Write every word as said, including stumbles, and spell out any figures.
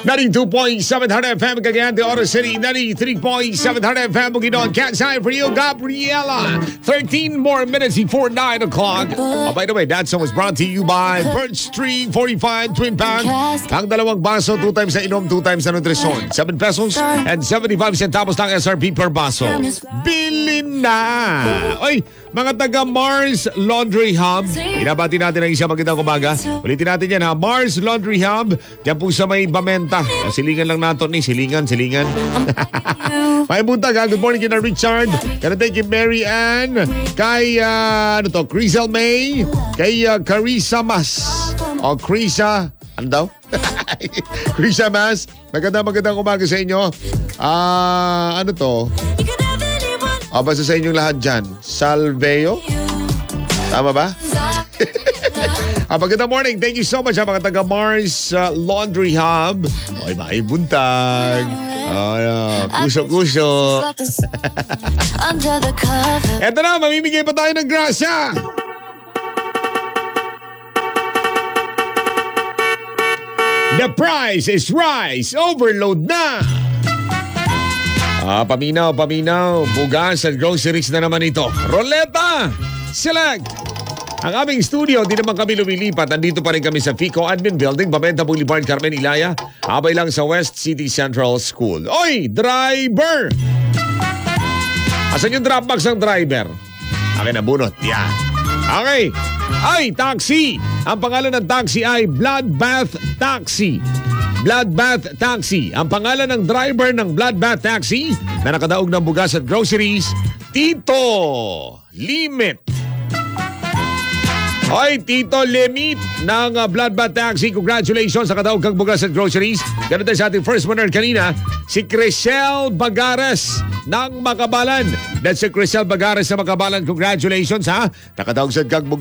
ninety-two point seven Hard F M Cagayan de Oro City, ninety-three point seven Hard F M Bukidnon. Catch time for you, Gabriela. thirteen more minutes before nine o'clock. Oh, by the way, that song was brought to you by Birch Tree forty-five Twin Pack. Ang dalawang baso, two times na inom, two times na nutrisyon. seven pesos and seventy-five centavos lang S R P per baso. Bilin na! Oy, mga taga Mars Laundry Hub, inabati natin ang isang magandang umaga. Ulitin natin yan ha, Mars Laundry Hub, dyan po sa may Bamenta. Silingan lang natin ni, silingan, silingan. May buntag ha, good morning kina Richard. Kana thank you Mary Ann, kay, uh, ano to, Crisel May, kay uh, Carissa Mas, o Carissa, ano daw? Carissa Mas, magandang magandang umaga sa inyo. Ah, uh, ano to? O, basta sa inyong lahat dyan. Salveo? Tama ba? Ah, magandang morning. Thank you so much ha, mga taga Mars uh, Laundry Hub. Ay, may buntag. Ay, uh, kuso-kuso. Eto na, mamimigay pa tayo ng grasya. The price is rice overload na. Ah, paminaw, paminaw. Bugas at groceries na naman ito. Roleta! Select! Ang aming studio, di naman kami lumilipat. Nandito pa rin kami sa Fico Admin Building, Bamenta Boulevard, Carmen Ilaya. Abay lang sa West City Central School. Oy, driver! Asan yung dropbox ng driver? Akin na bunot. Yan. Okay. Ay, taxi! Ang pangalan ng taxi ay Bloodbath Taxi. Bloodbath Taxi. Ang pangalan ng driver ng Bloodbath Taxi na nakadaog ng bugas at groceries, Tito Limit. Hoy, Tito Limit ng uh, Bloodbath Taxi. Congratulations sa kadaog kang bugas at groceries. Ganun tayo sa ating first winner kanina, si Crisel Bagares ng Makabalan. That's si Crisel Bagares ng Makabalan. Congratulations ha. Nakadaog sa kang bugas